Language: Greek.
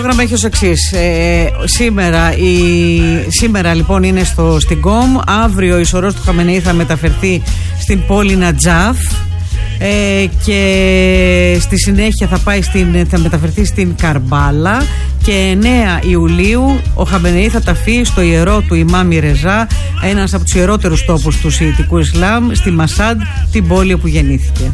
Το πρόγραμμα έχει ως εξής. Σήμερα λοιπόν είναι στην ΚΟΜ. Αύριο η σωρός του Χαμενεή θα μεταφερθεί στην πόλη Νατζάφ. Και στη συνέχεια θα μεταφερθεί στην Καρμπάλα. Και 9 Ιουλίου ο Χαμενεή θα ταφεί στο ιερό του Ιμάμ Ρεζά, ένας από τους ιερότερους τόπους του Σιητικού Ισλάμ, στη Μασάντ, την πόλη όπου γεννήθηκε.